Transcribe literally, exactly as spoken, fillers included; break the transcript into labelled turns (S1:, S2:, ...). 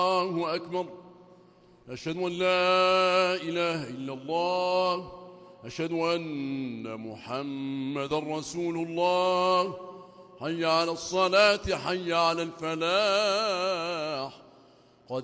S1: الله أكبر. أشهد أن لا إله إلا الله. أشهد أن محمد رسول الله. حي على الصلاة، حي على الفلاح.